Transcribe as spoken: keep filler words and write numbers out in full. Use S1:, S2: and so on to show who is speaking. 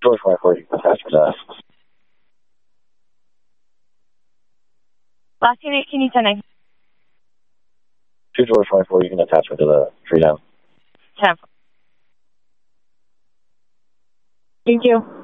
S1: George twenty-four, you can attach to that.
S2: Last unit, can you ten nine?
S1: Two George twenty-four, you can attach me to the tree down.
S2: ten. Thank you.